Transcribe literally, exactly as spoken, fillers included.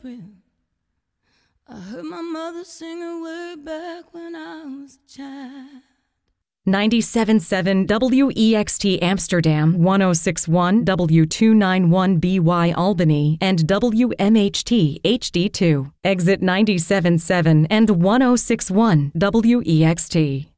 April. I heard my mother sing her way back when I was a child. ninety-seven point seven W E X T Amsterdam, one oh six point one W two ninety-one B Y Albany, and W M H T H D two. Exit ninety-seven point seven and one oh six point one W E X T.